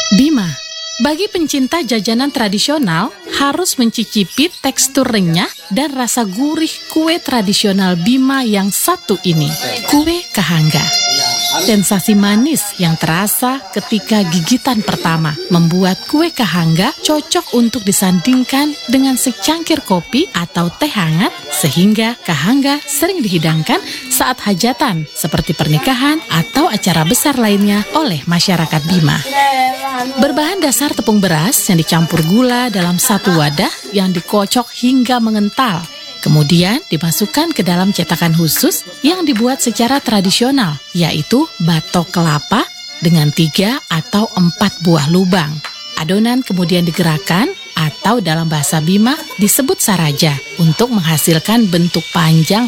Bima. Bagi pencinta jajanan tradisional, harus mencicipi tekstur renyah dan rasa gurih kue tradisional Bima yang satu ini, kue kahangga. Sensasi manis yang terasa ketika gigitan pertama membuat kue kahangga cocok untuk disandingkan dengan secangkir kopi atau teh hangat, sehingga kahangga sering dihidangkan saat hajatan seperti pernikahan atau acara besar lainnya oleh masyarakat Bima. Berbahan dasar tepung beras yang dicampur gula dalam satu wadah yang dikocok hingga mengental. Kemudian dimasukkan ke dalam cetakan khusus yang dibuat secara tradisional, yaitu batok kelapa dengan 3 atau 4 buah lubang. Adonan kemudian digerakkan atau dalam bahasa Bima disebut saraja untuk menghasilkan bentuk panjang